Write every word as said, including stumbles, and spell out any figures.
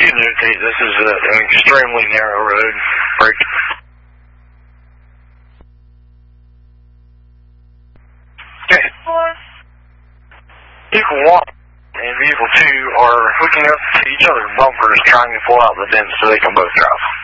you notate this is a, an extremely narrow road. Break. Okay. Vehicle one and vehicle two are hooking up to each other's bumpers trying to pull out the dents so they can both drive.